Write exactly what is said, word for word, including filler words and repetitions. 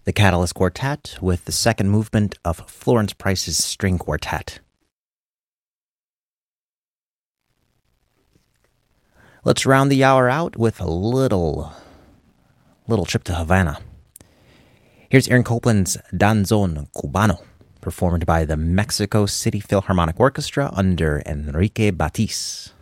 the Catalyst Quartet with the second movement of Florence Price's String Quartet. Let's round the hour out with a little, little trip to Havana. Here's Aaron Copland's Danzón Cubano, performed by the Mexico City Philharmonic Orchestra under Enrique Batiz.